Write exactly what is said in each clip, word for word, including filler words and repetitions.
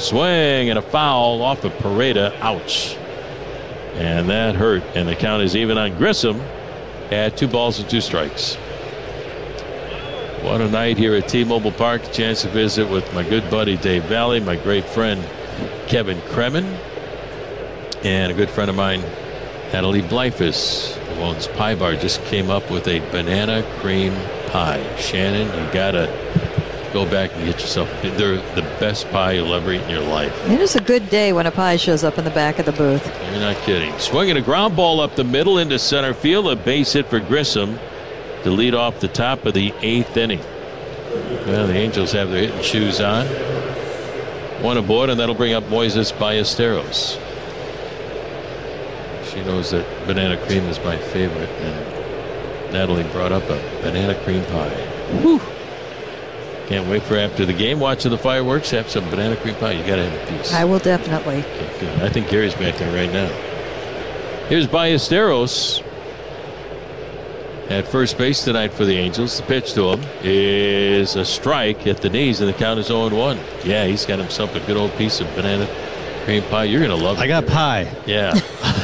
Swing and a foul off of Pareda. Ouch. And that hurt. And the count is even on Grissom at two balls and two strikes. What a night here at T-Mobile Park. A chance to visit with my good buddy Dave Valley, my great friend Kevin Kremen, and a good friend of mine, Natalie Blyfus, who owns Pie Bar, just came up with a banana cream pie. Shannon, you gotta go back and get yourself. They're the best pie you'll ever eat in your life. It is a good day when a pie shows up in the back of the booth. You're not kidding. Swinging a ground ball up the middle into center field. A base hit for Grissom to lead off the top of the eighth inning. Well, the Angels have their hitting shoes on. One aboard, and that'll bring up Moises Ballesteros. She knows that banana cream is my favorite, and Natalie brought up a banana cream pie. Whew. Can't wait for after the game, watching the fireworks, have some banana cream pie. You got to have a piece. I will definitely. Okay, good. I think Gary's back there right now. Here's Ballesteros at first base tonight for the Angels. The pitch to him is a strike at the knees, and the count is oh and one. Yeah, he's got himself a good old piece of banana cream pie. You're going to love it. I got Gary. pie. Yeah.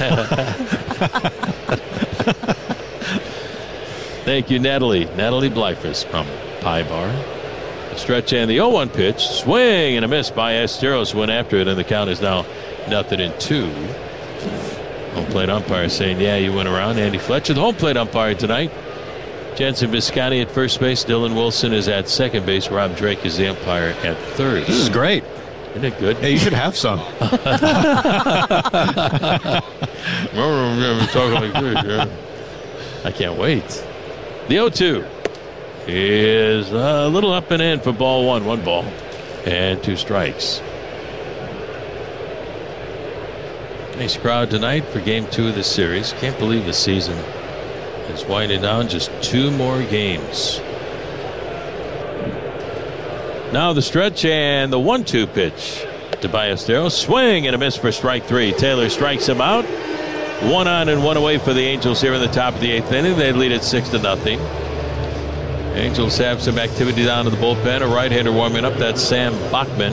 Thank you, Natalie. Natalie Blyfus from Pie Bar. A stretch and the oh one pitch. Swing and a miss by Ballesteros. Went after it, and the count is now nothing in two. Home plate umpire saying, yeah, you went around. Andy Fletcher, the home plate umpire tonight. Jensen Visconti at first base. Dylan Wilson is at second base. Rob Drake is the umpire at third. This is great. Isn't it good? Hey, you should have some. I can't wait. The oh two is a little up and in for ball one. One ball and two strikes. Nice crowd tonight for game two of the series. Can't believe the season is winding down. Just two more games. Now the stretch and the one two pitch to Ballesteros. Swing and a miss for strike three. Taylor strikes him out. One on and one away for the Angels here in the top of the eighth inning. They lead it six to nothing. Angels have some activity down to the bullpen. A right-hander warming up. That's Sam Bachman.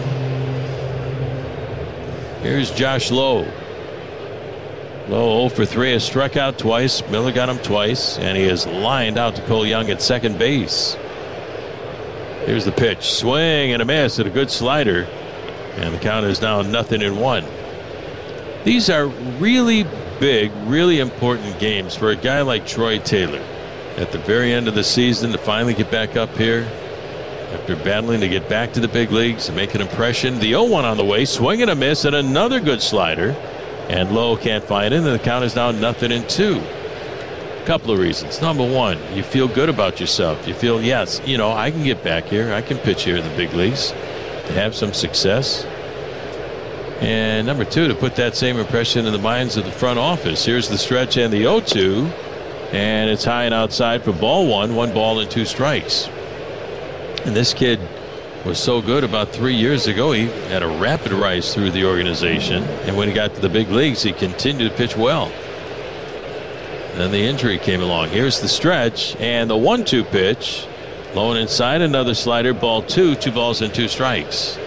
Here's Josh Lowe. Lowe oh for three, has struck out twice. Miller got him twice, and he is lined out to Cole Young at second base. Here's the pitch. Swing and a miss at a good slider. And the count is now nothing in one. These are really big, really important games for a guy like Troy Taylor. At the very end of the season, to finally get back up here after battling to get back to the big leagues and make an impression. The oh one on the way. Swing and a miss and another good slider. And Lowe can't find it, and the count is now nothing in two. Couple of reasons. Number one, you feel good about yourself. You feel, yes, you know, I can get back here. I can pitch here in the big leagues to have some success. And number two, to put that same impression in the minds of the front office. Here's the stretch and the oh two, and it's high and outside for ball one. One ball and two strikes. And this kid was so good about three years ago. He had a rapid rise through the organization, and when he got to the big leagues, he continued to pitch well. And then the injury came along. Here's the stretch and the one two pitch. Low and inside, another slider, ball two, two balls and two strikes.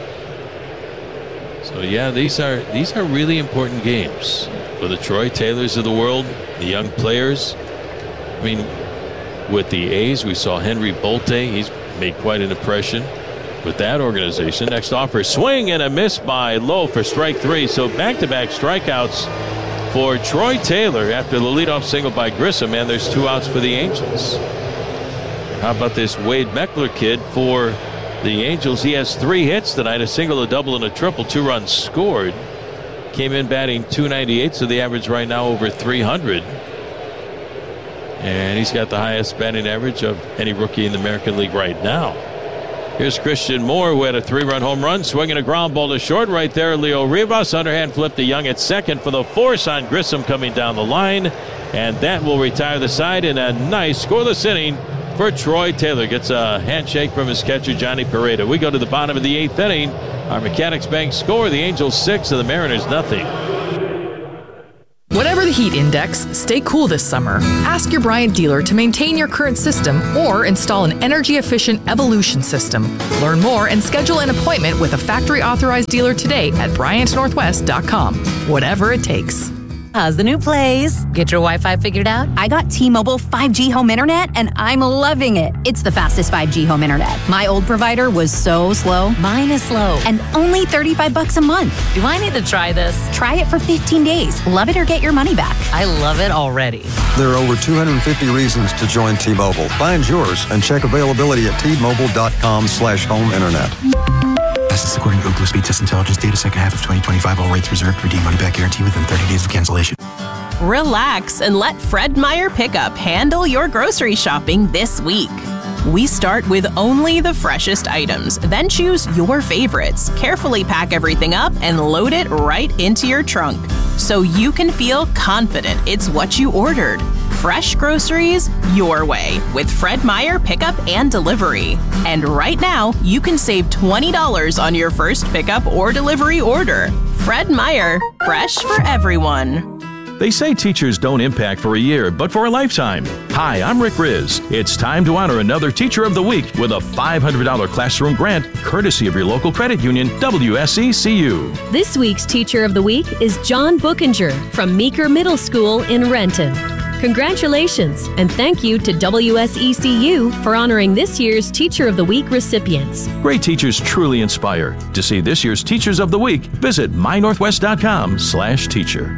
So yeah, these are these are really important games for the Troy Taylors of the world, the young players. I mean, with the A's, we saw Henry Bolte. He's made quite an impression with that organization. Next offer, swing and a miss by Lowe for strike three. So back-to-back strikeouts for Troy Taylor after the leadoff single by Grissom, and there's two outs for the Angels. How about this Wade Meckler kid for the Angels? He has three hits tonight, a single, a double, and a triple. Two runs scored. Came in batting two ninety-eight, so the average right now over three hundred. And he's got the highest batting average of any rookie in the American League right now. Here's Christian Moore, who had a three-run home run, swinging a ground ball to short right there. Leo Rivas underhand flip to Young at second for the force on Grissom coming down the line, and that will retire the side in a nice scoreless inning for Troy Taylor. Gets a handshake from his catcher Johnny Pareda. We go to the bottom of the eighth inning. Our Mechanics Bank score: the Angels six and the Mariners nothing. Whatever the heat index, stay cool this summer. Ask your Bryant dealer to maintain your current system or install an energy-efficient Evolution system. Learn more and schedule an appointment with a factory-authorized dealer today at Bryant Northwest dot com. Whatever it takes. How's the new place? Get your Wi-Fi figured out? I got T-Mobile five G home internet, and I'm loving it. It's the fastest five G home internet. My old provider was so slow. Mine is slow. And only thirty-five bucks a month. Do I need to try this? Try it for fifteen days. Love it or get your money back. I love it already. There are over two hundred fifty reasons to join T-Mobile. Find yours and check availability at T-Mobile.com slash home internet. This is according to Ookla Speed Test Intelligence data, second half of twenty twenty-five. All rates reserved. Redeem money back guarantee within thirty days of cancellation. Relax and let Fred Meyer Pickup handle your grocery shopping this week. We start with only the freshest items, then choose your favorites, carefully pack everything up, and load it right into your trunk so you can feel confident it's what you ordered. Fresh groceries your way with Fred Meyer Pickup and Delivery. And right now, you can save twenty dollars on your first pickup or delivery order. Fred Meyer, fresh for everyone. They say teachers don't impact for a year, but for a lifetime. Hi, I'm Rick Riz. It's time to honor another Teacher of the Week with a five hundred dollars classroom grant, courtesy of your local credit union, W S E C U. This week's Teacher of the Week is John Bookinger from Meeker Middle School in Renton. Congratulations, and thank you to W S E C U for honoring this year's Teacher of the Week recipients. Great teachers truly inspire. To see this year's Teachers of the Week, visit my northwest dot com slash teacher.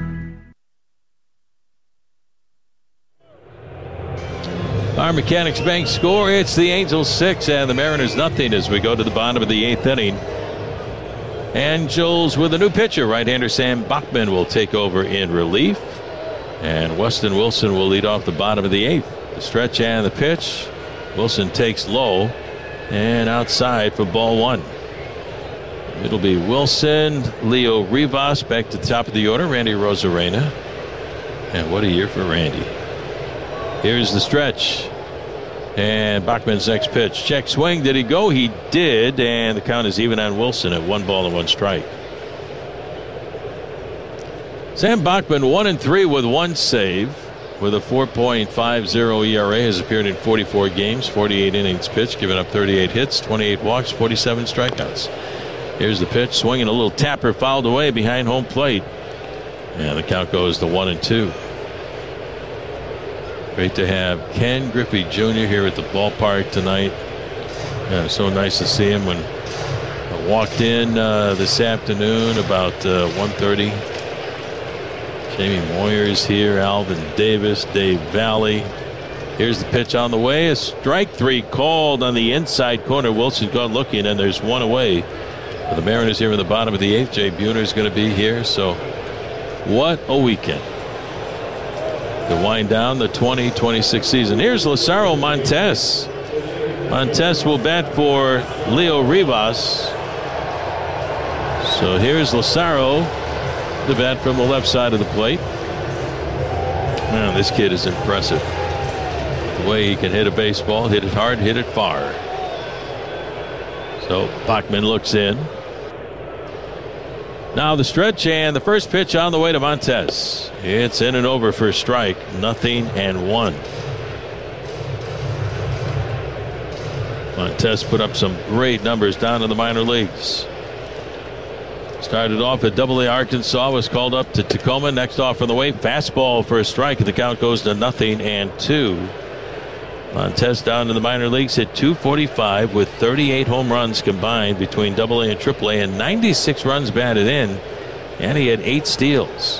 Our Mechanics Bank score, it's the Angels six and the Mariners nothing as we go to the bottom of the eighth inning. Angels with a new pitcher. Right-hander Sam Bachman will take over in relief. And Weston Wilson will lead off the bottom of the eighth. The stretch and the pitch. Wilson takes low and outside for ball one. It'll be Wilson, Leo Rivas back to the top of the order, Randy Rosarena. And what a year for Randy. Here's the stretch. And Bachman's next pitch. Check swing. Did he go? He did. And the count is even on Wilson at one ball and one strike. Sam Bachman one and three with one save with a four point five oh E R A. Has appeared in forty-four games, forty-eight innings pitched, given up thirty-eight hits, twenty-eight walks, forty-seven strikeouts. Here's the pitch. Swinging a little tapper, fouled away behind home plate. And the count goes to one and two. Great to have Ken Griffey Junior here at the ballpark tonight. Yeah, so nice to see him. When I walked in uh, this afternoon about uh, one thirty. Jamie Moyer's here, Alvin Davis, Dave Valley. Here's the pitch on the way. A strike three called on the inside corner. Wilson caught looking, and there's one away. For the Mariners here in the bottom of the eighth. Jay Buhner is going to be here. So what a weekend to wind down the twenty twenty-six season. Here's Lazaro Montes. Montes will bat for Leo Rivas. So here's Lazaro, the bat from the left side of the plate. Man, this kid is impressive. The way he can hit a baseball, hit it hard, hit it far. So Bachman looks in. Now the stretch and the first pitch on the way to Montes. It's in and over for a strike. Nothing and one. Montes put up some great numbers down in the minor leagues. Started off at Double A Arkansas, was called up to Tacoma. Next off on the way, fastball for a strike, and the count goes to nothing and two. Montes down in the minor leagues hit two forty-five with thirty-eight home runs combined between Double A and Triple A, and ninety-six runs batted in, and he had eight steals.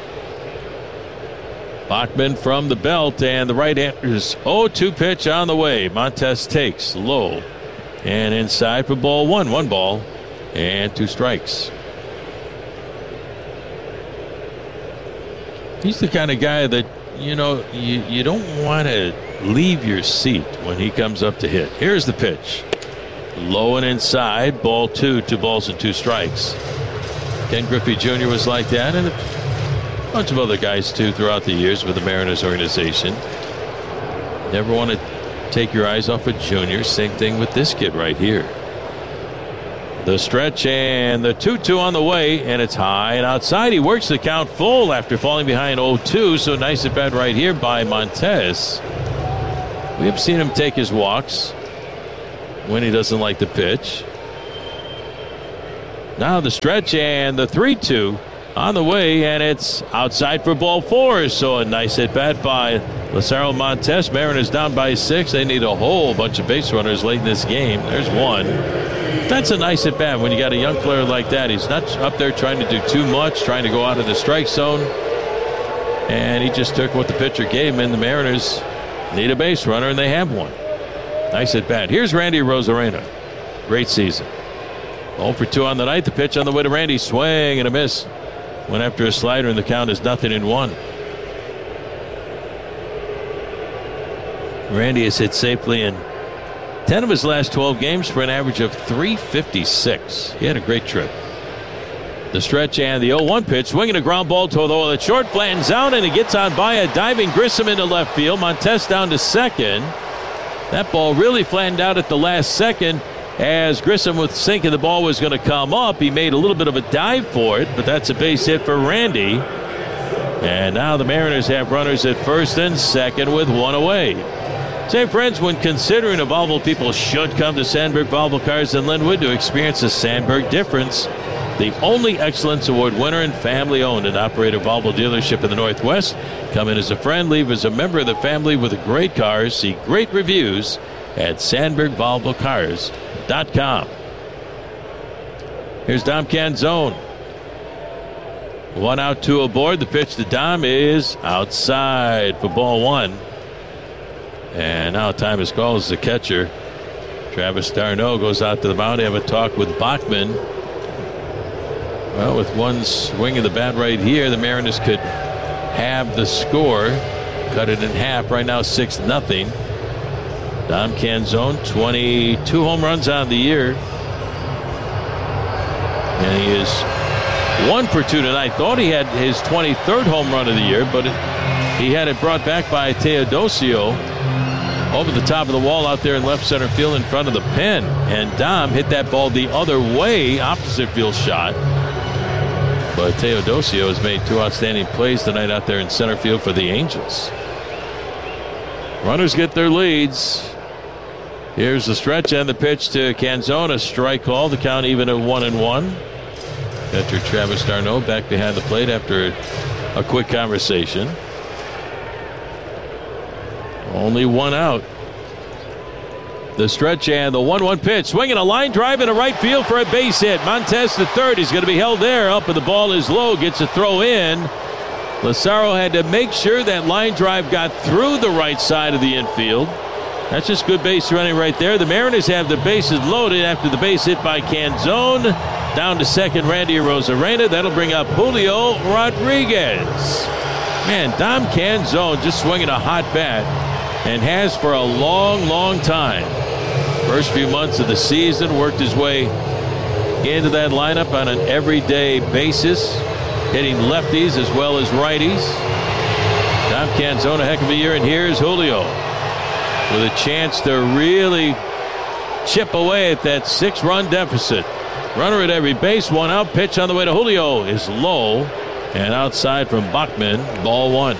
Bachman from the belt, and the right-hander's oh two pitch on the way. Montes takes low and inside for ball one. One ball and two strikes. He's the kind of guy that, you know, you, you don't want to leave your seat when he comes up to hit. Here's the pitch. Low and inside. Ball two. Two balls and two strikes. Ken Griffey Junior was like that, and a bunch of other guys too throughout the years with the Mariners organization. Never want to take your eyes off of Junior. Same thing with this kid right here. The stretch and the two two on the way, and it's high and outside. He works the count full after falling behind oh two, so nice at bat right here by Montez. We have seen him take his walks when he doesn't like the pitch. Now the stretch and the three two on the way, and it's outside for ball four. So a nice at bat by Lazaro Montes. Mariners down by six. They need a whole bunch of base runners late in this game. There's one. That's a nice at bat when you got a young player like that. He's not up there trying to do too much, trying to go out of the strike zone. And he just took what the pitcher gave him, and the Mariners need a base runner, and they have one. Nice at bat. Here's Randy Arozarena. Great season. oh for two on the night. The pitch on the way to Randy. Swing and a miss. Went after a slider, and the count is nothing in one. Randy has hit safely in ten of his last twelve games for an average of three fifty-six. He had a great trip. The stretch and the oh one pitch. Swinging a ground ball to the short, flattens out, and it gets on by a diving Grissom into left field. Montez down to second. That ball really flattened out at the last second. As Grissom was thinking the ball was going to come up, he made a little bit of a dive for it, but that's a base hit for Randy. And now the Mariners have runners at first and second with one away. Say, friends, when considering a Volvo, people should come to Sandberg Volvo Cars in Linwood to experience the Sandberg difference. The only Excellence Award winner and family-owned and operated Volvo dealership in the Northwest. Come in as a friend, leave as a member of the family with a great car. See great reviews at Sandberg Volvo Cars dot com. Here's Dom Canzone. One out, two aboard. The pitch to Dom is outside for ball one. And now time is called as the catcher. Travis d'Arnaud goes out to the mound. They have a talk with Bachman. Well, with one swing of the bat right here, the Mariners could have the score. Cut it in half. Right now, six nothing. Dom Canzone, twenty-two home runs on the year. And he is one for two tonight. Thought he had his twenty-third home run of the year, but it, he had it brought back by Teodosio over the top of the wall out there in left center field in front of the pen. And Dom hit that ball the other way, opposite field shot. But Teodosio has made two outstanding plays tonight out there in center field for the Angels. Runners get their leads. Here's the stretch and the pitch to Canzone. A strike call. The count even at one and one. Catcher Travis d'Arnaud back behind the plate after a quick conversation. Only one out. The stretch and the one one pitch. Swinging a line drive into right field for a base hit. Montez the third. He's going to be held there. Up and the ball is low. Gets a throw in. Lazaro had to make sure that line drive got through the right side of the infield. That's just good base running right there. The Mariners have the bases loaded after the base hit by Canzone. Down to second, Randy Arozarena. That'll bring up Julio Rodriguez. Man, Dom Canzone just swinging a hot bat, and has for a long, long time. First few months of the season, worked his way into that lineup on an everyday basis, hitting lefties as well as righties. Dom Canzone, a heck of a year, and here's Julio with a chance to really chip away at that six-run deficit. Runner at every base, one out. Pitch on the way to Julio is low and outside from Bachman. Ball one.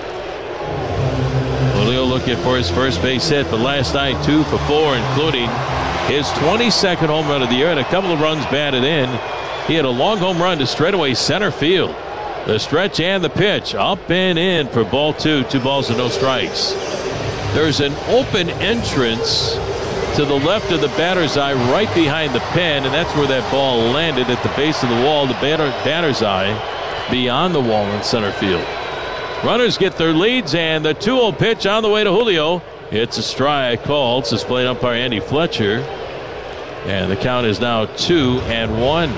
Julio looking for his first base hit, but last night two for four, including his twenty-second home run of the year and a couple of runs batted in. He had a long home run to straightaway center field. The stretch and the pitch up and in for ball two. Two balls and no strikes. There's an open entrance to the left of the batter's eye right behind the pen, and that's where that ball landed at the base of the wall. The batter, batter's eye beyond the wall in center field. Runners get their leads, and the two oh pitch on the way to Julio. It's a strike called. It's displayed umpire Andy Fletcher. And the count is now two and one.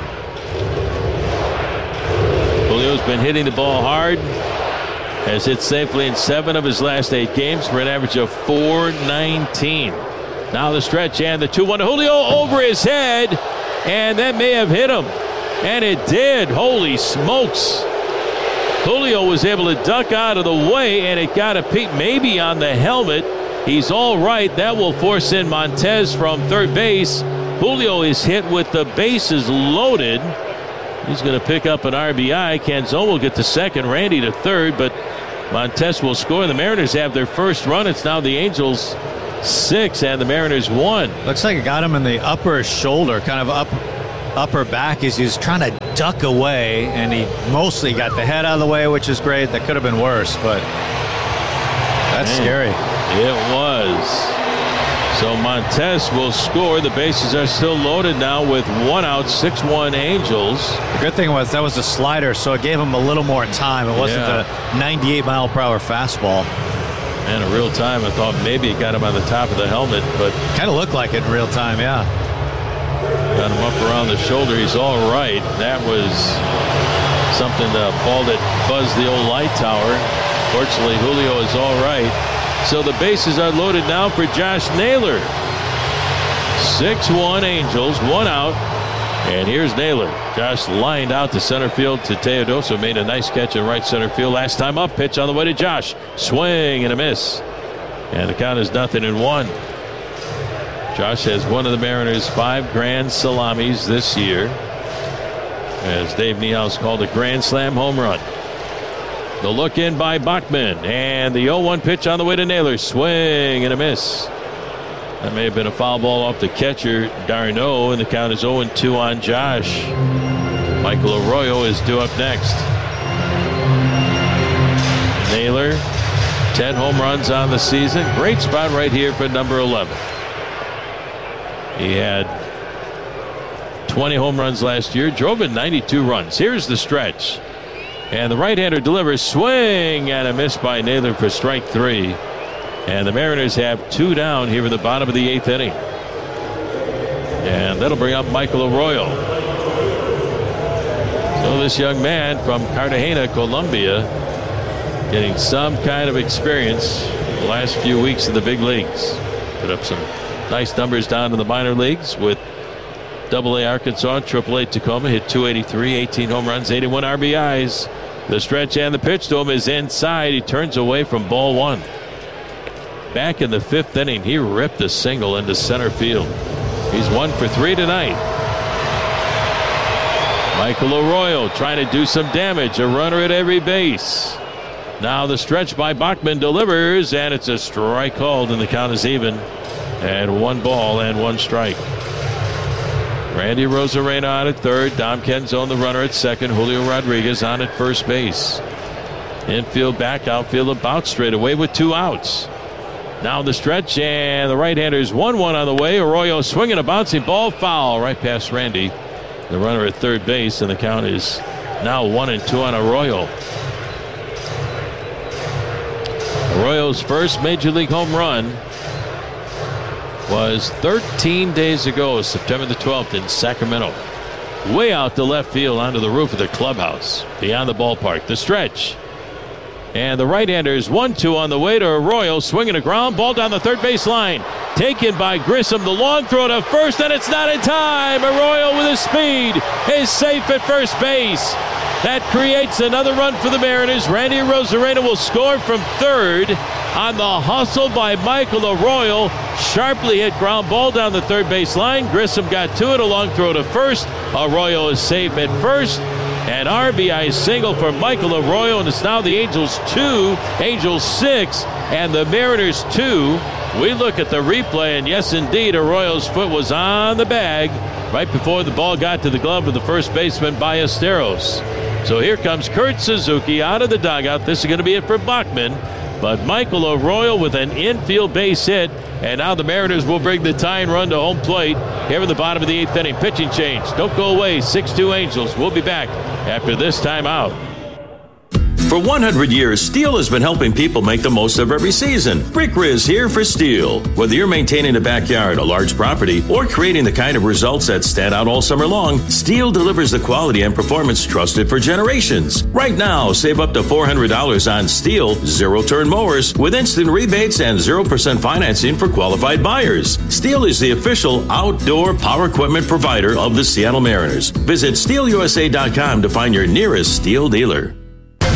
Julio's been hitting the ball hard. Has hit safely in seven of his last eight games for an average of four nineteen. Now the stretch and the two one to Julio over his head. And that may have hit him. And it did. Holy smokes. Julio was able to duck out of the way, and it got a peek maybe on the helmet. He's all right. That will force in Montez from third base. Julio is hit with the bases loaded. He's going to pick up an R B I. Canzone will get to second, Randy to third, but Montes will score. The Mariners have their first run. It's now the Angels six and the Mariners one. Looks like it got him in the upper shoulder, kind of up upper back as he was trying to duck away, and he mostly got the head out of the way, which is great. That could have been worse, but that's Man, scary. It was. So Montes will score. The bases are still loaded now with one out, six one Angels. The good thing was that was a slider, so it gave him a little more time. It wasn't yeah. a ninety-eight mile per hour fastball. And in real time, I thought maybe it got him on the top of the helmet, but kind of looked like it in real time, yeah. Got him up around the shoulder. He's all right. That was something, the ball that buzzed the old light tower. Fortunately, Julio is all right. So the bases are loaded now for Josh Naylor. six one Angels, one out. And here's Naylor. Josh lined out to center field to Teodoso. Made a nice catch in right center field. Last time up, pitch on the way to Josh. Swing and a miss. And the count is nothing in one. Josh has one of the Mariners' five grand salamis this year, as Dave Niehaus called a grand slam home run. The look in by Bachman, and the oh one pitch on the way to Naylor. Swing and a miss. That may have been a foul ball off the catcher, Darno, and the count is oh two on Josh. Michael Arroyo is due up next. Naylor, ten home runs on the season. Great spot right here for number eleven. He had twenty home runs last year, drove in ninety-two runs. Here's the stretch. And the right-hander delivers, swing and a miss by Naylor for strike three. And the Mariners have two down here in the bottom of the eighth inning. And that'll bring up Michael Arroyo. So this young man from Cartagena, Colombia, getting some kind of experience the last few weeks in the big leagues. Put up some nice numbers down in the minor leagues with Double A Arkansas, Triple A Tacoma. Hit two eighty-three, eighteen home runs, eighty-one R B Is. The stretch and the pitch to him is inside. He turns away from ball one. Back in the fifth inning, he ripped a single into center field. He's one for three tonight. Michael Arroyo trying to do some damage. A runner at every base. Now the stretch by Bachman delivers, and it's a strike called, and the count is even. And one ball and one strike. Randy Rosarena on at third. Dom Canzone the runner at second. Julio Rodriguez on at first base. Infield back, outfield about straight away with two outs. Now the stretch, and the right-hander's one one on the way. Arroyo swinging a bouncing ball, foul right past Randy, the runner at third base, and the count is now one and two on Arroyo. Arroyo's first major league home run was thirteen days ago, September the twelfth in Sacramento. Way out to left field onto the roof of the clubhouse beyond the ballpark. The stretch. And the right-hander is one two on the way to Arroyo, swinging a ground ball down the third base line. Taken by Grissom. The long throw to first, and it's not in time. Arroyo with his speed is safe at first base. That creates another run for the Mariners. Randy Rosarena will score from third on the hustle by Michael Arroyo. Sharply hit ground ball down the third base line. Grissom got to it. A long throw to first. Arroyo is safe at first. An R B I single for Michael Arroyo, and it's now the Angels two, Angels six, and the Mariners two. We look at the replay, and yes, indeed, Arroyo's foot was on the bag right before the ball got to the glove of the first baseman, Ballesteros. So here comes Kurt Suzuki out of the dugout. This is going to be it for Bachman, but Michael Arroyo with an infield base hit, and now the Mariners will bring the tying run to home plate here in the bottom of the eighth inning. Pitching change. Don't go away. six two Angels. We'll be back after this timeout. For one hundred years, Steel has been helping people make the most of every season. Rick Riz here for Steel. Whether you're maintaining a backyard, a large property, or creating the kind of results that stand out all summer long, Steel delivers the quality and performance trusted for generations. Right now, save up to four hundred dollars on Steel zero-turn mowers with instant rebates and zero percent financing for qualified buyers. Steel is the official outdoor power equipment provider of the Seattle Mariners. Visit steel u s a dot com to find your nearest Steel dealer.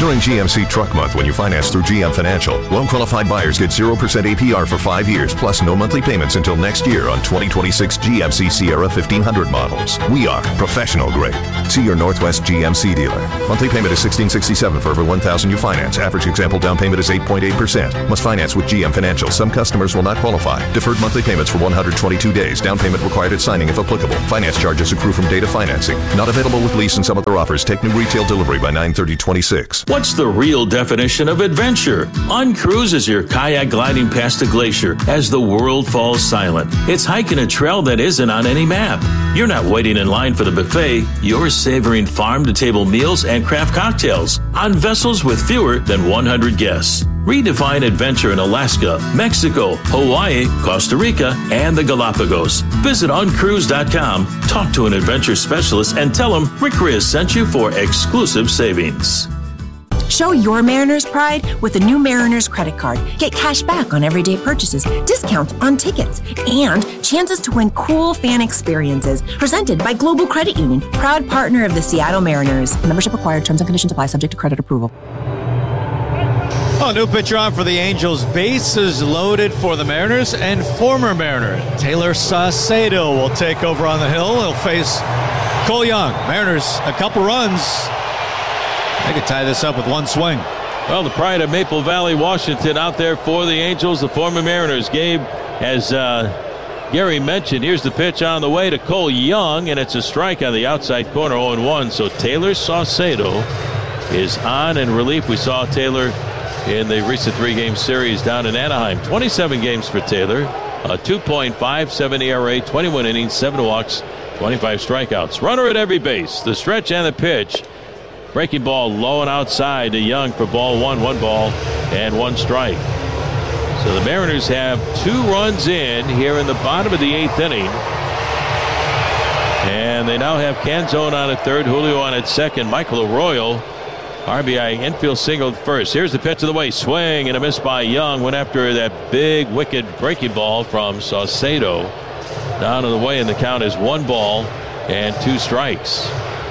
During G M C Truck Month, when you finance through G M Financial, well-qualified buyers get zero percent A P R for five years, plus no monthly payments until next year on twenty twenty-six G M C Sierra fifteen hundred models. We are professional grade. See your Northwest G M C dealer. Monthly payment is sixteen sixty-seven for every one thousand you finance. Average example down payment is eight point eight percent. Must finance with G M Financial. Some customers will not qualify. Deferred monthly payments for one hundred twenty-two days. Down payment required at signing if applicable. Finance charges accrue from date of financing. Not available with lease and some other offers. Take new retail delivery by nine thirty twenty-six. What's the real definition of adventure? Uncruise is your kayak gliding past a glacier as the world falls silent. It's hiking a trail that isn't on any map. You're not waiting in line for the buffet. You're savoring farm-to-table meals and craft cocktails on vessels with fewer than one hundred guests. Redefine adventure in Alaska, Mexico, Hawaii, Costa Rica, and the Galapagos. Visit uncruise dot com, talk to an adventure specialist, and tell them Rick Riz sent you for exclusive savings. Show your Mariners pride with a new Mariners credit card. Get cash back on everyday purchases, discounts on tickets, and chances to win cool fan experiences. Presented by Global Credit Union, proud partner of the Seattle Mariners. Membership required. Terms and conditions apply. Subject to credit approval. Oh, new pitcher on for the Angels. Bases loaded for the Mariners, and former Mariner Taylor Saucedo will take over on the hill. He'll face Cole Young. Mariners, a couple runs. They could tie this up with one swing. Well, the pride of Maple Valley, Washington, out there for the Angels, the former Mariners. Gabe, as uh, Gary mentioned, here's the pitch on the way to Cole Young, and it's a strike on the outside corner, oh and one. So Taylor Saucedo is on in relief. We saw Taylor in the recent three-game series down in Anaheim. twenty-seven games for Taylor, a two point five seven E R A, twenty-one innings, seven walks, twenty-five strikeouts. Runner at every base. The stretch and the pitch. Breaking ball low and outside to Young for ball one, one ball and one strike. So the Mariners have two runs in here in the bottom of the eighth inning. And they now have Canzone on at third, Julio on at second, Michael Arroyo, R B I infield singled first. Here's the pitch of the way. Swing and a miss by Young. Went after that big, wicked breaking ball from Saucedo. Down and away, and the count is one ball and two strikes.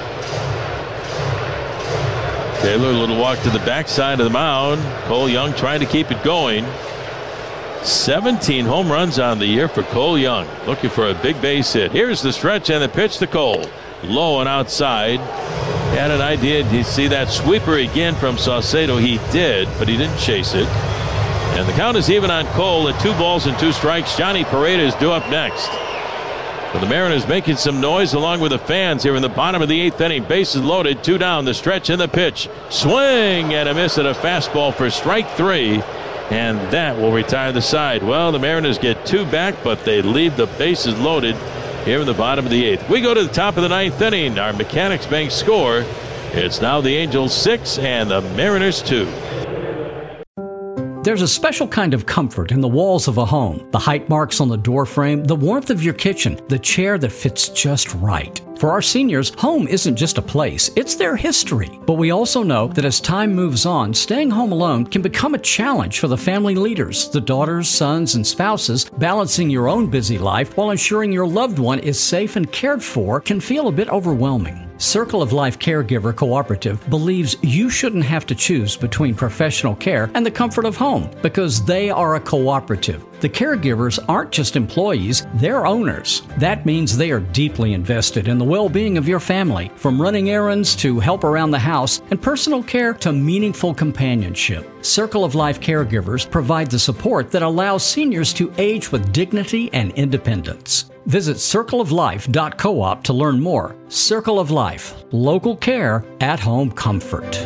Taylor, a little walk to the backside of the mound. Cole Young trying to keep it going. seventeen home runs on the year for Cole Young. Looking for a big base hit. Here's the stretch and the pitch to Cole. Low and outside. Had an idea. Did you see that sweeper again from Saucedo? He did, but he didn't chase it. And the count is even on Cole at two balls and two strikes. Johnny Pareda is due up next. So the Mariners making some noise along with the fans here in the bottom of the eighth inning. Bases loaded, two down, the stretch and the pitch. Swing and a miss at a fastball for strike three. And that will retire the side. Well, the Mariners get two back, but they leave the bases loaded here in the bottom of the eighth. We go to the top of the ninth inning. Our Mechanics Bank score. It's now the Angels six and the Mariners two. There's a special kind of comfort in the walls of a home. The height marks on the door frame, the warmth of your kitchen, the chair that fits just right. For our seniors, home isn't just a place, it's their history. But we also know that as time moves on, staying home alone can become a challenge for the family leaders, the daughters, sons, and spouses. Balancing your own busy life while ensuring your loved one is safe and cared for can feel a bit overwhelming. Circle of Life Caregiver Cooperative believes you shouldn't have to choose between professional care and the comfort of home because they are a cooperative. The caregivers aren't just employees, they're owners. That means they are deeply invested in the well-being of your family, from running errands to help around the house and personal care to meaningful companionship. Circle of Life Caregivers provide the support that allows seniors to age with dignity and independence. Visit circle of life dot coop to learn more. Circle of Life, local care, at-home comfort.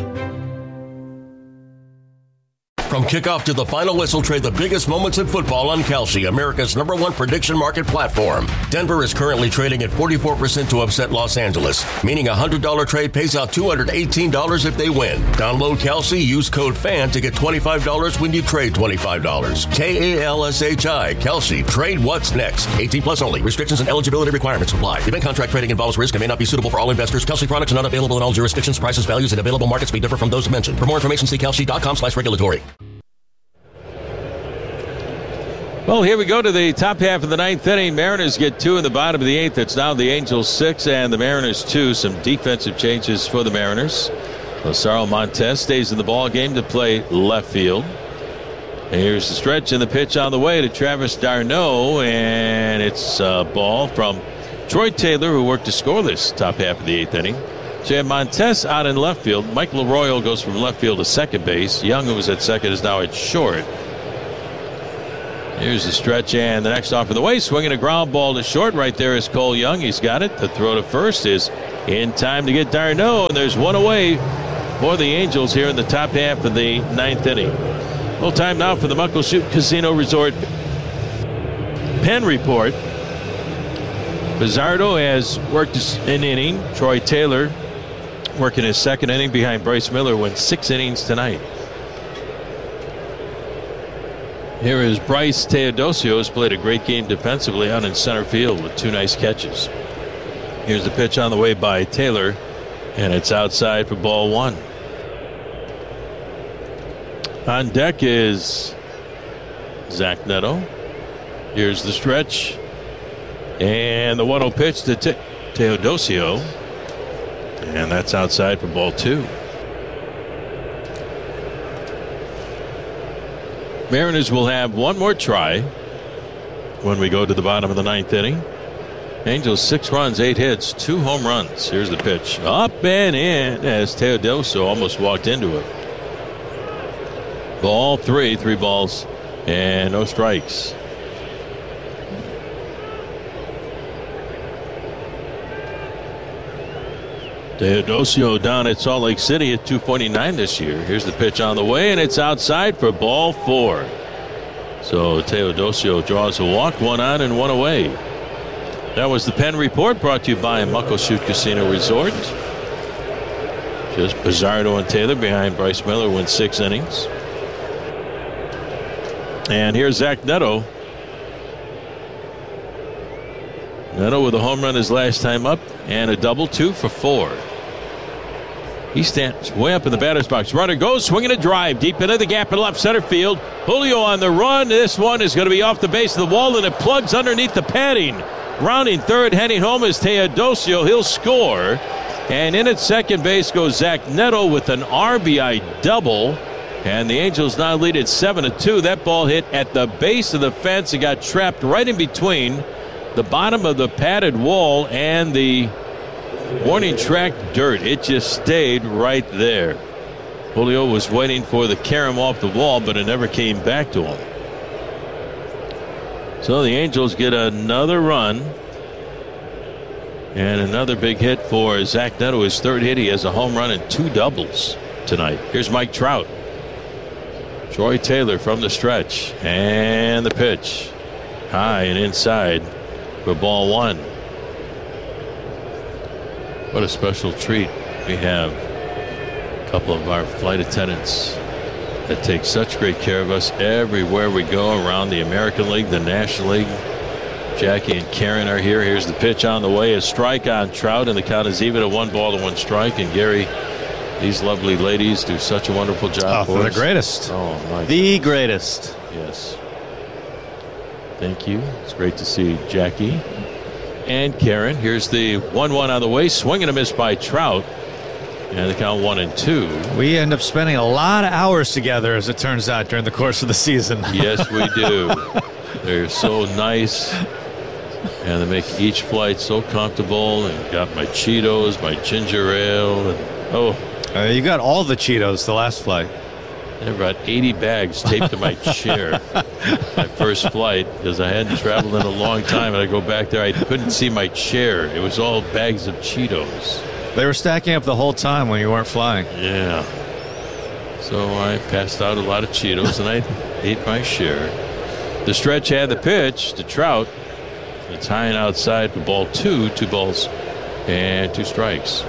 From kickoff to the final whistle, trade the biggest moments in football on Kalshi, America's number one prediction market platform. Denver is currently trading at forty-four percent to upset Los Angeles, meaning a one hundred dollars trade pays out two hundred eighteen dollars if they win. Download Kalshi, use code FAN to get twenty-five dollars when you trade twenty-five dollars. K A L S H I, Kalshi. Trade what's next. eighteen plus only. Restrictions and eligibility requirements apply. Event contract trading involves risk and may not be suitable for all investors. Kalshi products are not available in all jurisdictions. Prices, values, and available markets may differ from those mentioned. For more information, see kalshi dot com slash regulatory. Well, here we go to the top half of the ninth inning. Mariners get two in the bottom of the eighth. It's now the Angels six and the Mariners two. Some defensive changes for the Mariners. Lazaro Montes stays in the ball game to play left field. And here's the stretch and the pitch on the way to Travis d'Arnaud, and it's a ball from Troy Taylor, who worked to scoreless top half of the eighth inning. So you have Montes out in left field. Mike LaRoyal goes from left field to second base. Young, who was at second, is now at short. Here's the stretch and the next off of the way. Swinging a ground ball to short. Right there is Cole Young. He's got it. The throw to first is in time to get d'Arnaud. And there's one away for the Angels here in the top half of the ninth inning. Well, time now for the Muckleshoot Casino Resort Pen Report. Bizzardo has worked an inning. Troy Taylor working his second inning behind Bryce Miller, went six innings tonight. Here is Bryce Teodosio, has played a great game defensively out in center field with two nice catches. Here's the pitch on the way by Taylor, and it's outside for ball one. On deck is Zach Neto. Here's the stretch. And the one oh pitch to Te- Teodosio. And that's outside for ball two. Mariners will have one more try when we go to the bottom of the ninth inning. Angels six runs, eight hits, two home runs. Here's the pitch. Up and in as Teodosio almost walked into it. Ball three, three balls and no strikes. Teodosio down at Salt Lake City at two forty-nine this year. Here's the pitch on the way, and it's outside for ball four. So Teodosio draws a walk, one on and one away. That was the Pen Report, brought to you by Muckleshoot Casino Resort. Just Bizzardo and Taylor behind Bryce Miller, win six innings. And here's Zach Neto. Neto with a home run his last time up, and a double, two for four. He stands way up in the batter's box. Runner goes, swinging a drive deep into the gap in left center field. Julio on the run. This one is going to be off the base of the wall, and it plugs underneath the padding. Rounding third, heading home is Teodosio. He'll score. And in at second base goes Zach Neto with an R B I double. And the Angels now lead at seven to two. That ball hit at the base of the fence. It got trapped right in between the bottom of the padded wall and the warning track dirt. It just stayed right there. Julio was waiting for the carom off the wall, but it never came back to him. So the Angels get another run and another big hit for Zach Neto. His third hit. He has a home run and two doubles tonight. Here's Mike Trout. Troy Taylor from the stretch, and the pitch high and inside for ball one. What a special treat. We have a couple of our flight attendants that take such great care of us everywhere we go around the American League, the National League. Jackie and Karen are here. Here's the pitch on the way. A strike on Trout, and the count is even at one ball to one strike. And Gary, these lovely ladies do such a wonderful job oh, for the us. greatest. Oh, my The God. greatest. Yes. Thank you. It's great to see Jackie and Karen. Here's the one one on the way. Swing and a miss by Trout. And the count one and two. We end up spending a lot of hours together, as it turns out, during the course of the season. Yes, we do. They're so nice. And they make each flight so comfortable. And got my Cheetos, my ginger ale. And, oh. Uh, you got all the Cheetos the last flight. I brought eighty bags taped to my chair. My first flight, because I hadn't traveled in a long time, and I go back there, I couldn't see my chair. It was all bags of Cheetos. They were stacking up the whole time when you weren't flying. Yeah. So I passed out a lot of Cheetos, and I ate my share. The stretch had the pitch to Trout. It's high and outside for ball two, two balls and two strikes.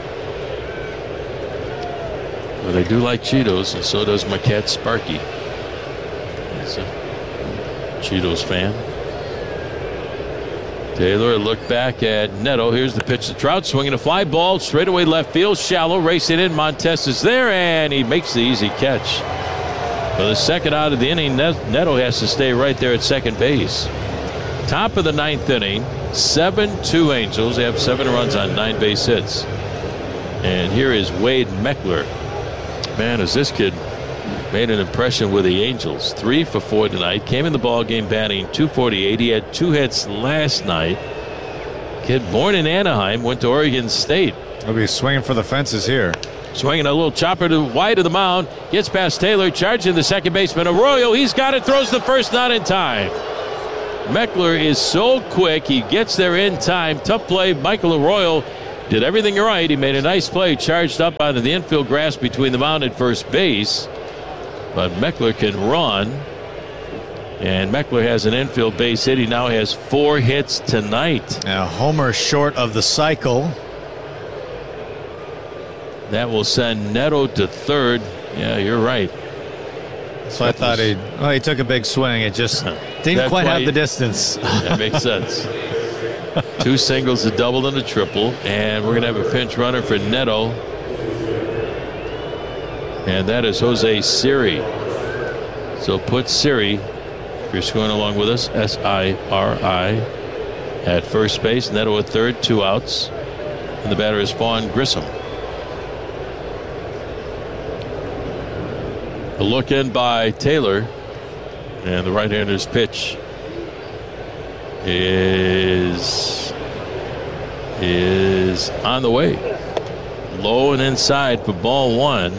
But I do like Cheetos, and so does my cat Sparky. He's a Cheetos fan. Taylor, look back at Neto. Here's the pitch to Trout, swinging a fly ball straight away left field, shallow, racing in. Montes is there, and he makes the easy catch. For the second out of the inning, Neto has to stay right there at second base. Top of the ninth inning, seven two Angels. They have seven runs on nine base hits. And here is Wade Meckler Man, as this kid made an impression with the Angels. Three for four tonight. Came in the ball game batting two forty-eight. He had two hits last night. Kid born in Anaheim, went to Oregon State. He'll be swinging for the fences here. Swinging a little chopper to wide of the mound. Gets past Taylor, charging the second baseman Arroyo. He's got it, throws the first, not in time. Meckler is so quick. He gets there in time. Tough play. Michael Arroyo did everything right. He made a nice play, charged up onto the infield grass between the mound and first base. But Meckler can run. And Meckler has an infield base hit. He now has four hits tonight. A homer short of the cycle. That will send Neto to third. Yeah, you're right. So I thought he, well, he took a big swing. It just didn't quite have the distance. That makes sense. Two singles, a double, and a triple. And we're going to have a pinch runner for Neto. And that is Jose Siri. So put Siri, if you're going along with us, S I R I, at first base. Neto at third, two outs. And the batter is Vaughn Grissom. A look in by Taylor. And the right-hander's pitch is, is on the way. Low and inside for ball one.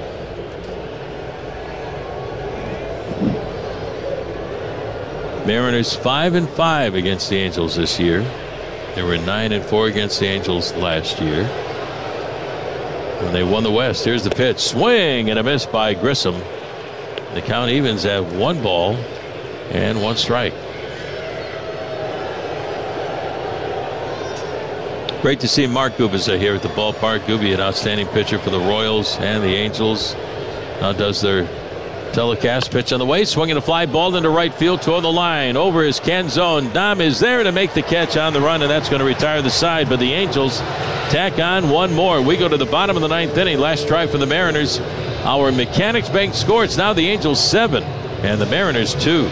Mariners five and five against the Angels this year. They were nine and four against the Angels last year when they won the West. Here's the pitch, swing and a miss by Grissom. The count evens at one ball and one strike. Great to see Mark Gubicza here at the ballpark. Gubi, an outstanding pitcher for the Royals and the Angels. Now does their telecast. Pitch on the way, swinging a fly ball into right field toward the line. Over is Canzone. Dom is there to make the catch on the run, and that's going to retire the side. But the Angels tack on one more. We go to the bottom of the ninth inning. Last try for the Mariners. Our Mechanics Bank score. It's now the Angels seven and the Mariners two.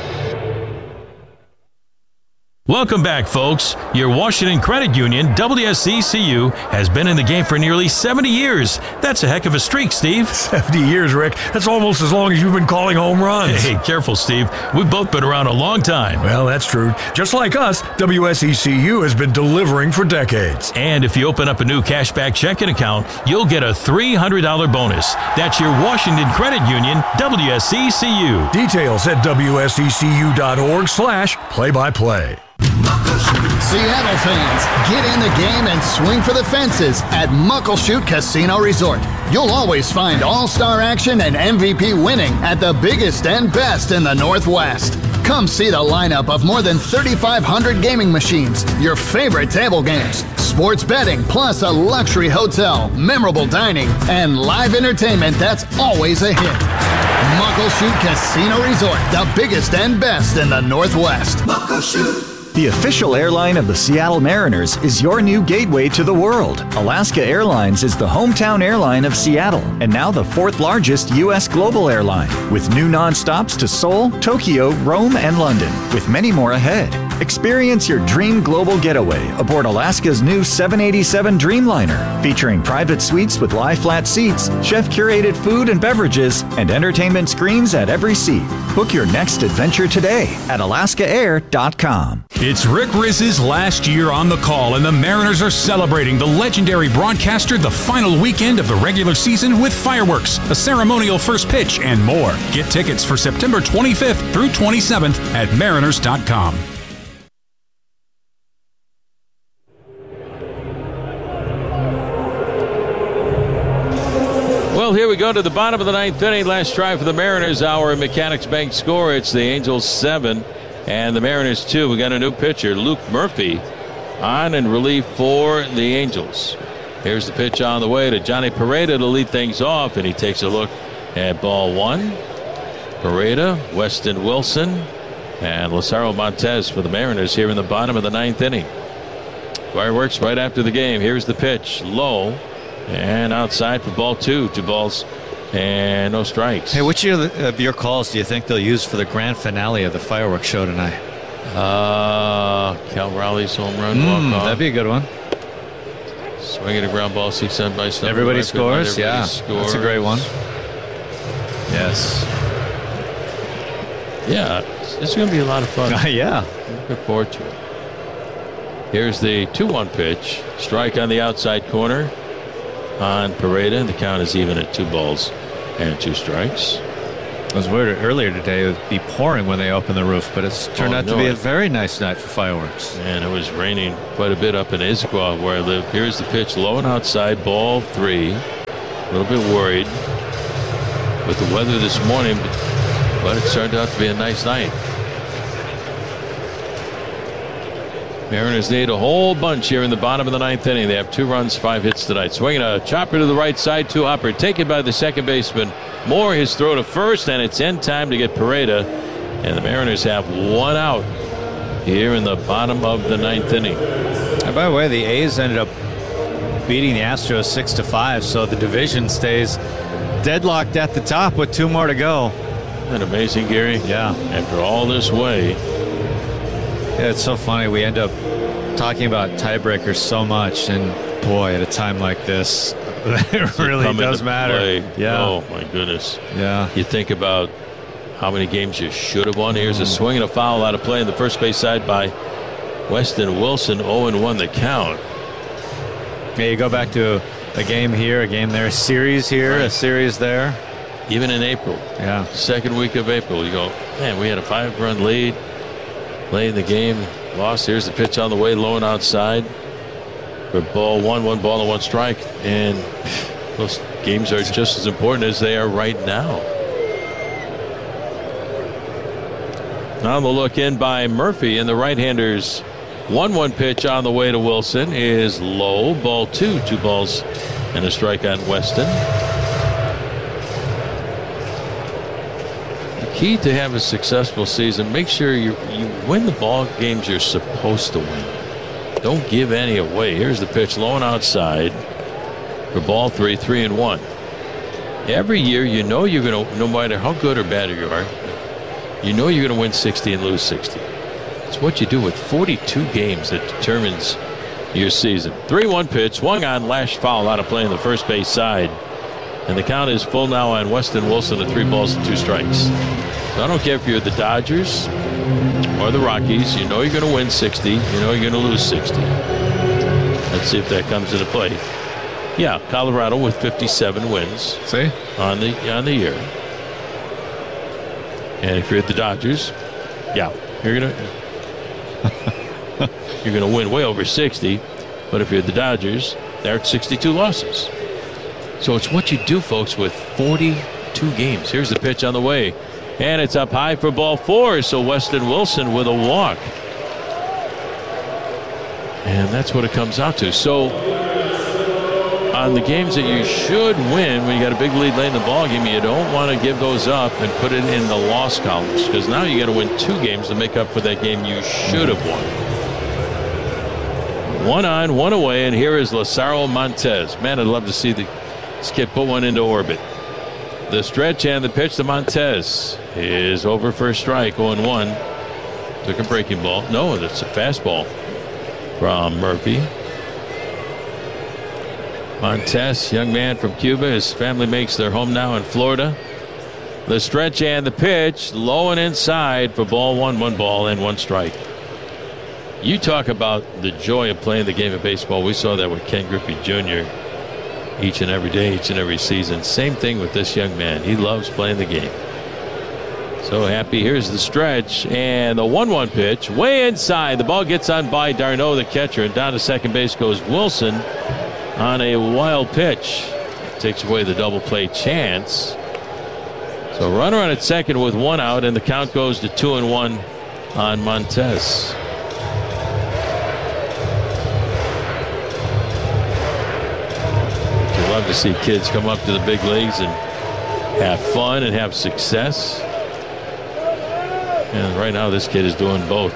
Welcome back, folks. Your Washington Credit Union, W S E C U, has been in the game for nearly seventy years. That's a heck of a streak, Steve. seventy years, Rick. That's almost as long as you've been calling home runs. Hey, careful, Steve. We've both been around a long time. Well, that's true. Just like us, W S E C U has been delivering for decades. And if you open up a new cashback checking account, you'll get a three hundred dollars bonus. That's your Washington Credit Union, W S E C U. Details at W S E C U dot org slash play-by-play. Seattle fans, get in the game and swing for the fences at Muckleshoot Casino Resort. You'll always find all-star action and M V P winning at the biggest and best in the Northwest. Come see the lineup of more than thirty-five hundred gaming machines, your favorite table games, sports betting, plus a luxury hotel, memorable dining, and live entertainment that's always a hit. Muckleshoot Casino Resort, the biggest and best in the Northwest. Muckleshoot. The official airline of the Seattle Mariners is your new gateway to the world. Alaska Airlines is the hometown airline of Seattle and now the fourth largest U S global airline, with new nonstops to Seoul, Tokyo, Rome, and London, with many more ahead. Experience your dream global getaway aboard Alaska's new seven eighty-seven Dreamliner, featuring private suites with lie-flat seats, chef-curated food and beverages, and entertainment screens at every seat. Book your next adventure today at alaska air dot com. It's Rick Rizz's last year on the call, and the Mariners are celebrating the legendary broadcaster the final weekend of the regular season with fireworks, a ceremonial first pitch, and more. Get tickets for September twenty-fifth through twenty-seventh at mariners dot com. Well, here we go to the bottom of the ninth inning. Last try for the Mariners. Our Mechanics Bank score. It's the Angels seven and the Mariners two. We got a new pitcher, Luke Murphy, on in relief for the Angels. Here's the pitch on the way to Johnny Pereda to lead things off, and he takes a look at ball one. Pereda, Weston Wilson, and Lazaro Montez for the Mariners here in the bottom of the ninth inning. Fireworks right after the game. Here's the pitch, low. And outside for ball two. Two balls and no strikes. Hey, which of your calls do you think they'll use for the grand finale of the fireworks show tonight? Uh, Cal Raleigh's home run Mm, walk-off. that'd be a good one. Swinging a ground ball, six on by Stump. Everybody scores? Everybody yeah. scores. That's a great one. Yes. Yeah, this is going to be a lot of fun. yeah. Looking forward to it. Here's the two one pitch. Strike on the outside corner on Pareda, and the count is even at two balls and two strikes. It was weird earlier today. It would be pouring when they opened the roof, but it's turned oh, out no, to be a very nice night for fireworks. And it was raining quite a bit up in Issaquah where I live. Here's the pitch, low and outside, ball three. A little bit worried with the weather this morning, but it turned out to be a nice night. Mariners need a whole bunch here in the bottom of the ninth inning. They have two runs, five hits tonight. Swinging a chopper to the right side, two hopper, taken by the second baseman. Moore, his throw to first, and it's end time to get Pareda. And the Mariners have one out here in the bottom of the ninth inning. And by the way, the A's ended up beating the Astros six to five, so the division stays deadlocked at the top with two more to go. Isn't that amazing, Gary? Yeah. After all this way. Yeah, it's so funny. We end up talking about tiebreakers so much, and boy, at a time like this, it really does matter. Play. Yeah. Oh my goodness. Yeah. You think about how many games you should have won. Here's a swing and a foul out of play in the first base side by Weston Wilson. oh and one the count. Yeah, you go back to a game here, a game there, a series here, right. a series there. Even in April. Yeah. Second week of April, you go, man, we had a five-run lead. Late in the game, lost. Here's the pitch on the way, low and outside for ball one, one ball and one strike. And those games are just as important as they are right now. Now the look in by Murphy, and the right-handers one one pitch on the way to Wilson is low. Ball two, two balls and a strike on Weston. Key to have a successful season, make sure you you win the ball games you're supposed to win. Don't give any away. Here's the pitch, low and outside for ball three, three and one. Every year you know you're going to, no matter how good or bad you are, you know you're going to win sixty and lose sixty. It's what you do with forty-two games that determines your season. three one pitch, swung on, lashed foul out of play in the first base side. And the count is full now on Weston Wilson at three balls and two strikes. So I don't care if you're the Dodgers or the Rockies. You know you're going to win sixty. You know you're going to lose sixty. Let's see if that comes into play. Yeah, Colorado with fifty-seven wins. See? On the, on the year. And if you're the Dodgers, yeah, you're going to you're going to win way over sixty. But if you're the Dodgers, they're at sixty-two losses. So it's what you do, folks, with forty-two games. Here's the pitch on the way. And it's up high for ball four. So Weston Wilson with a walk. And that's what it comes out to. So on the games that you should win, when you got a big lead late in the ball game, you don't want to give those up and put it in the loss columns. Because now you got to win two games to make up for that game you should have won. One on, one away. And here is Lazaro Montez. Man, I'd love to see the this kid put one into orbit. The stretch and the pitch to Montez is over for a strike. oh and one. Took a breaking ball. No, that's a fastball from Murphy. Montez, young man from Cuba. His family makes their home now in Florida. The stretch and the pitch, low and inside for ball one, one ball and one strike. You talk about the joy of playing the game of baseball. We saw that with Ken Griffey Junior each and every day, each and every season. Same thing with this young man. He loves playing the game. So happy. Here's the stretch and the one one pitch way inside. The ball gets on by Darno, the catcher, and down to second base goes Wilson on a wild pitch. Takes away the double play chance. So runner on at second with one out, and the count goes to two and one on Montez. Love to see kids come up to the big leagues and have fun and have success. And right now this kid is doing both.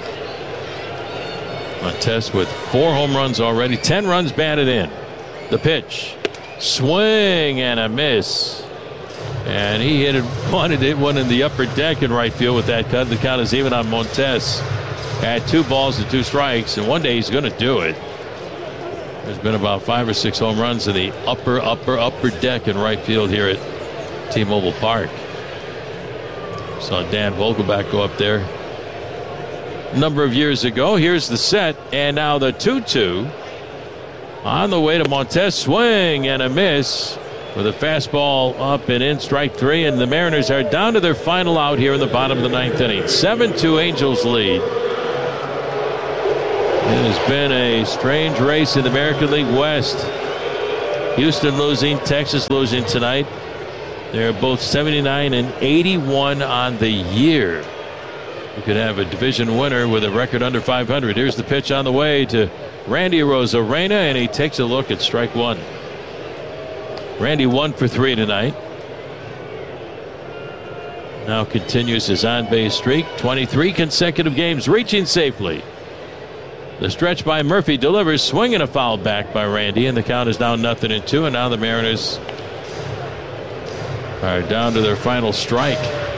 Montez with four home runs already, ten runs batted in. The pitch, swing and a miss. And he hit it, wanted it one in the upper deck in right field with that cut. The count is even on Montez at two balls and two strikes. And one day he's going to do it. There's been about five or six home runs in the upper, upper, upper deck in right field here at T-Mobile Park. Saw Dan Vogelbach go up there a number of years ago. Here's the set, and now the two two. On the way to Montez, swing and a miss with a fastball up and in, strike three, and the Mariners are down to their final out here in the bottom of the ninth inning. seven two Angels lead. It has been a strange race in the American League West. Houston losing, Texas losing tonight. They're both seventy-nine and eighty-one on the year. You could have a division winner with a record under five hundred. Here's the pitch on the way to Randy Arozarena, and he takes a look at strike one. Randy one for three tonight. Now continues his on-base streak. twenty-three consecutive games reaching safely. The stretch by Murphy delivers, swinging a foul back by Randy, and the count is now nothing and two, and now the Mariners are down to their final strike.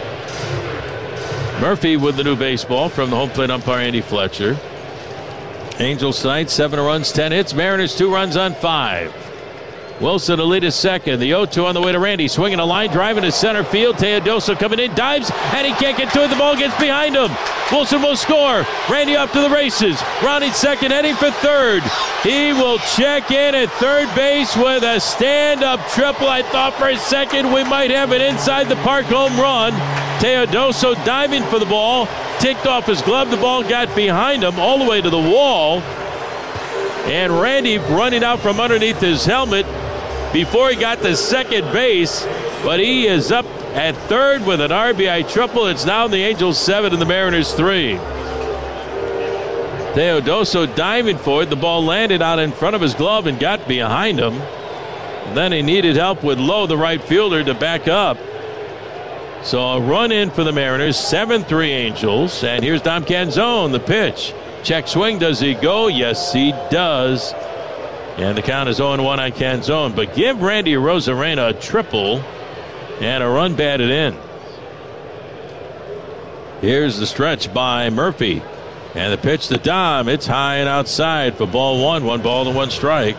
Murphy with the new baseball from the home plate umpire Andy Fletcher. Angels tonight, seven runs, ten hits. Mariners two runs on five. Wilson to lead is second. The oh two on the way to Randy. Swinging a line, driving to center field. Teodoso coming in, dives, and he can't get to it. The ball gets behind him. Wilson will score. Randy up to the races. Rounding second, heading for third. He will check in at third base with a stand-up triple. I thought for a second we might have an inside the park home run. Teodoso diving for the ball. Ticked off his glove. The ball got behind him all the way to the wall. And Randy running out from underneath his helmet before he got to second base, but he is up at third with an R B I triple. It's now the Angels seven and the Mariners three. Teodoso diving for it. The ball landed out in front of his glove and got behind him. And then he needed help with Lowe, the right fielder, to back up. So a run in for the Mariners, seven three Angels. And here's Dom Canzone, the pitch. Check swing, does he go? Yes, he does. And the count is oh one on Canzone. But give Randy Arozarena a triple and a run batted in. Here's the stretch by Murphy. And the pitch to Dom. It's high and outside for ball one. One ball and one strike.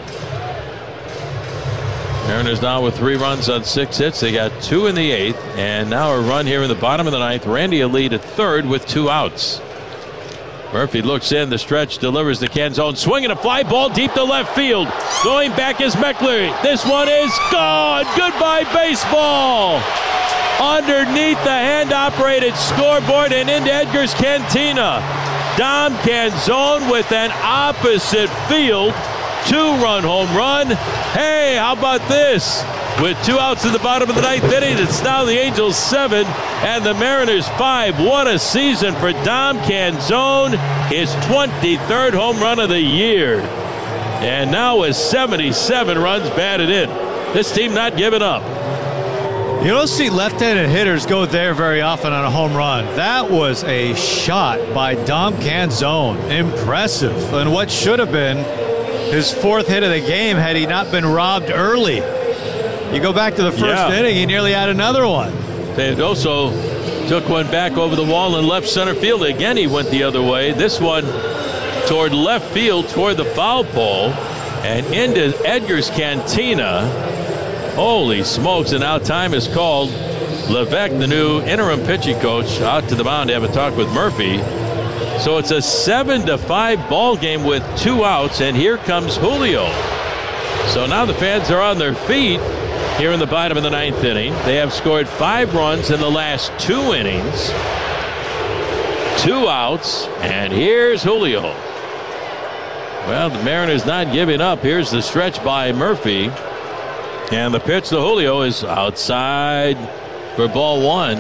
Mariners now with three runs on six hits. They got two in the eighth. And now a run here in the bottom of the ninth. Randy a lead at third with two outs. Murphy looks in, the stretch, delivers the Canzone, swinging a fly ball deep to left field. Going back is Meckler. This one is gone. Goodbye, baseball. Underneath the hand-operated scoreboard and into Edgar's Cantina. Dom Canzone with an opposite field two-run home run. Hey, how about this? With two outs in the bottom of the ninth inning, it's now the Angels seven and the Mariners five. What a season for Dom Canzone. His twenty-third home run of the year. And now with seventy-seven runs batted in. This team not giving up. You don't see left-handed hitters go there very often on a home run. That was a shot by Dom Canzone. Impressive. And what should have been his fourth hit of the game had he not been robbed early. You go back to the first yeah. inning, he nearly had another one. Teodoso took one back over the wall in left center field. Again, he went the other way. This one toward left field, toward the foul pole, and into Edgar's Cantina. Holy smokes, and now time is called. Levesque, the new interim pitching coach, out to the mound to have a talk with Murphy. So it's a seven to five ball game with two outs, and here comes Julio. So now the fans are on their feet here in the bottom of the ninth inning. They have scored five runs in the last two innings. Two outs, and here's Julio. Well, the Mariners not giving up. Here's the stretch by Murphy. And the pitch to Julio is outside for ball one.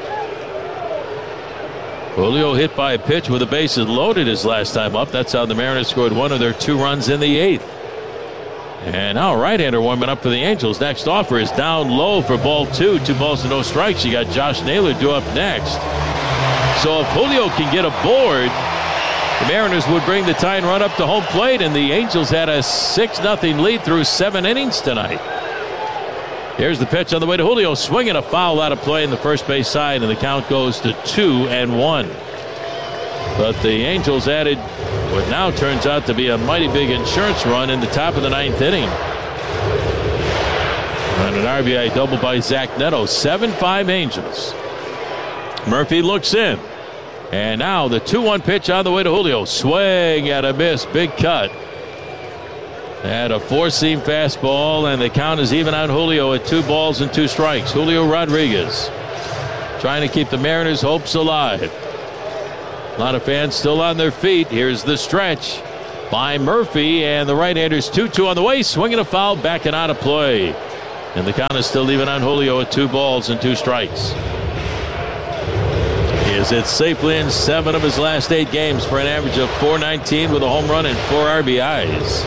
Julio hit by a pitch with the bases loaded his last time up. That's how the Mariners scored one of their two runs in the eighth. And now right-hander warming up for the Angels. Next offer is down low for ball two. Two balls and no strikes. You got Josh Naylor due up next. So if Julio can get aboard, the Mariners would bring the tying run up to home plate, and the Angels had a six nothing lead through seven innings tonight. Here's the pitch on the way to Julio. Swinging a foul out of play in the first base side, and the count goes to two and one. But the Angels added what now turns out to be a mighty big insurance run in the top of the ninth inning. And an R B I double by Zach Neto. seven five Angels. Murphy looks in. And now the two one pitch on the way to Julio. Swing at a miss. Big cut. At a four-seam fastball, and the count is even on Julio at two balls and two strikes. Julio Rodriguez trying to keep the Mariners' hopes alive. A lot of fans still on their feet. Here's the stretch by Murphy, and the right-hander's two two on the way. Swinging a foul, backing out of play. And the count is still even on Julio at two balls and two strikes. He is hit safely in seven of his last eight games for an average of four nineteen with a home run and four R B Is.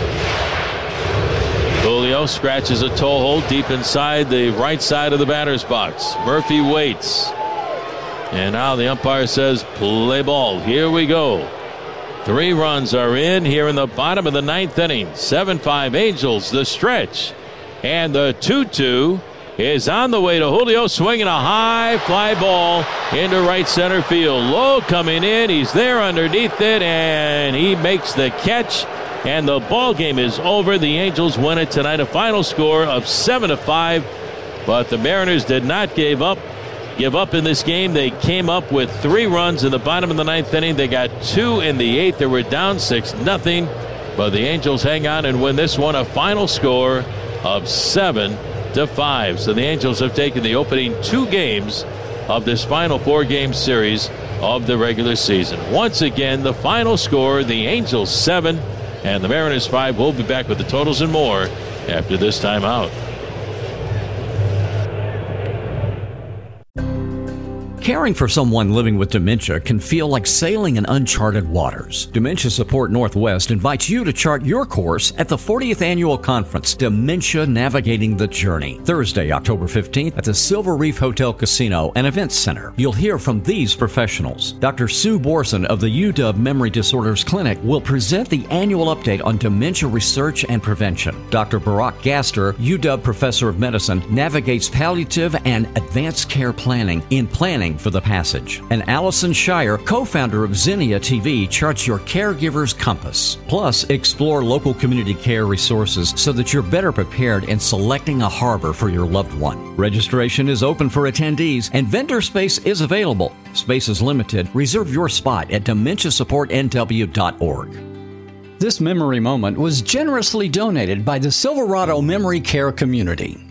Julio scratches a toe hold deep inside the right side of the batter's box. Murphy waits. And now the umpire says play ball. Here we go. Three runs are in here in the bottom of the ninth inning. seven five Angels, the stretch. And the two two is on the way to Julio, swinging a high fly ball into right center field. Low coming in. He's there underneath it, and he makes the catch. And the ball game is over. The Angels win it tonight. A final score of seven to five. But the Mariners did not give up. Give up in this game. They came up with three runs in the bottom of the ninth inning. They got two in the eighth. They were down six nothing. But the Angels hang on and win this one. A final score of seven to five. So the Angels have taken the opening two games of this final four-game series of the regular season. Once again, the final score: the Angels seven. And the Mariners five. We'll be back with the totals and more after this timeout. Caring for someone living with dementia can feel like sailing in uncharted waters. Dementia Support Northwest invites you to chart your course at the fortieth Annual Conference, Dementia Navigating the Journey, Thursday, October fifteenth at the Silver Reef Hotel Casino and Events Center. You'll hear from these professionals. Doctor Sue Borson of the U W Memory Disorders Clinic will present the annual update on dementia research and prevention. Doctor Barack Gaster, U W Professor of Medicine, navigates palliative and advanced care planning in planning for the passage. And Allison Shire, co-founder of Zinnia T V, charts your caregiver's compass. Plus, explore local community care resources so that you're better prepared in selecting a harbor for your loved one. Registration is open for attendees and vendor space is available. Space is limited. Reserve your spot at dementia support n w dot org. This memory moment was generously donated by the Silverado Memory Care Community.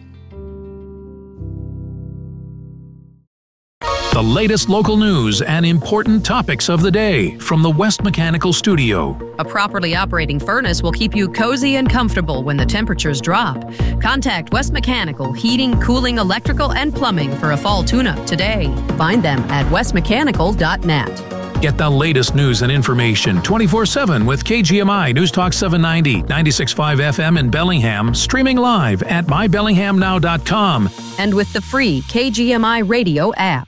The latest local news and important topics of the day from the West Mechanical Studio. A properly operating furnace will keep you cozy and comfortable when the temperatures drop. Contact West Mechanical Heating, Cooling, Electrical, and Plumbing for a fall tune-up today. Find them at west mechanical dot net. Get the latest news and information twenty-four seven with K G M I News Talk seven ninety, ninety-six point five F M in Bellingham, streaming live at my bellingham now dot com. And with the free K G M I radio app.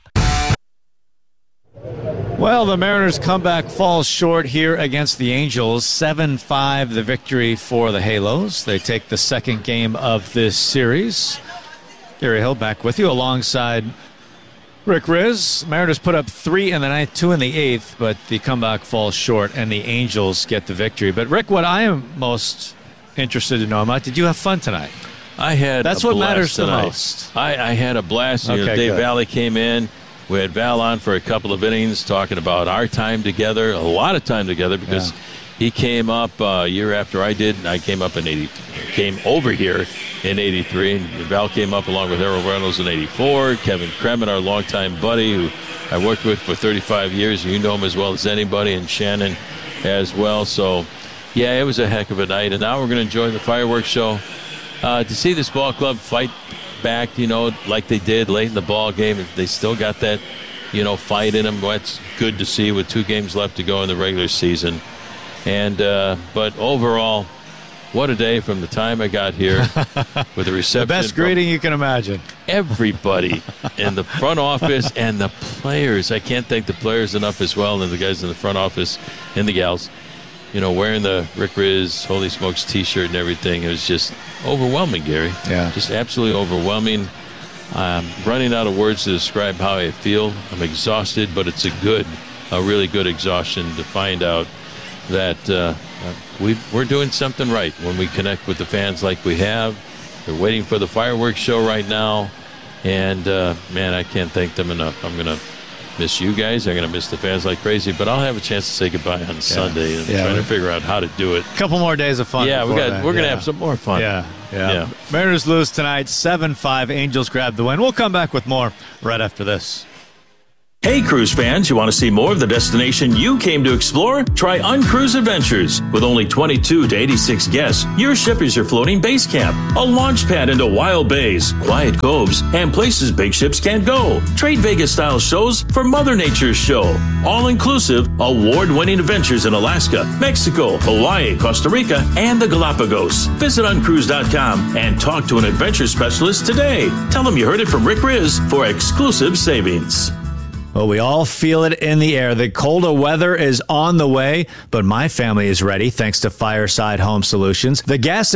Well, the Mariners' comeback falls short here against the Angels. seven five the victory for the Halos. They take the second game of this series. Gary Hill back with you alongside Rick Riz. Mariners put up three in the ninth, two in the eighth, but the comeback falls short and the Angels get the victory. But Rick, what I am most interested to know about, did you have fun tonight? I had That's a what blast matters tonight. the most. I, I had a blast. You know, Okay, Dave good. Valley came in. We had Val on for a couple of innings talking about our time together, a lot of time together, because Yeah. he came up uh, a year after I did, and I came up in eighty, came over here in eighty-three, and Val came up along with Harold Reynolds in eighty-four. Kevin Kremen, our longtime buddy, who I worked with for thirty-five years. You know him as well as anybody, and Shannon as well. So, yeah, it was a heck of a night, and now we're going to enjoy the fireworks show. Uh, to see this ball club fight back, you know, like they did late in the ball game. They still got that, you know, fight in them. That's good to see with two games left to go in the regular season. And uh, but overall, what a day from the time I got here with the reception. The best greeting you can imagine. Everybody in the front office and the players. I can't thank the players enough as well, and the guys in the front office and the gals. You know, wearing the Rick Riz Holy Smokes T-shirt and everything. It was just overwhelming, Gary. Yeah. Just absolutely overwhelming. I'm running out of words to describe how I feel. I'm exhausted, but it's a good, a really good exhaustion to find out that uh, we, we're doing something right when we connect with the fans like we have. They're waiting for the fireworks show right now. And, uh, man, I can't thank them enough. I'm going to miss you guys. I'm going to miss the fans like crazy. But I'll have a chance to say goodbye on yeah. Sunday and yeah. try to figure out how to do it. A couple more days of fun. Yeah, we got, that. we're going to yeah. have some more fun. Yeah, yeah, yeah. Mariners lose tonight, seven five. Angels grab the win. We'll come back with more right after this. Hey, cruise fans, you want to see more of the destination you came to explore? Try Uncruise Adventures. With only twenty-two to eighty-six guests, your ship is your floating base camp, a launch pad into wild bays, quiet coves, and places big ships can't go. Trade Vegas-style shows for Mother Nature's show. All-inclusive, award-winning adventures in Alaska, Mexico, Hawaii, Costa Rica, and the Galapagos. Visit uncruise dot com and talk to an adventure specialist today. Tell them you heard it from Rick Riz for exclusive savings. Well, we all feel it in the air. The colder weather is on the way, but my family is ready thanks to Fireside Home Solutions. The gas